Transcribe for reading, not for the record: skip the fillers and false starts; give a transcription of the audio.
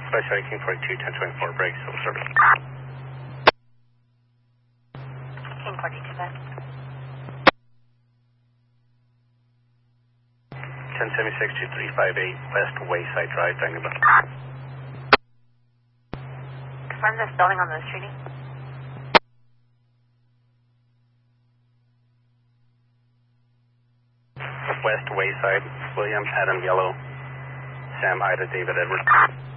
Special King 42, 1024, break, civil service. King 42, best. 1076-2358, West Wayside Drive, Dangaba. Confirm the spelling on those treaty. West Wayside, William, Adam, Yellow, Sam, Ida, David, Edward.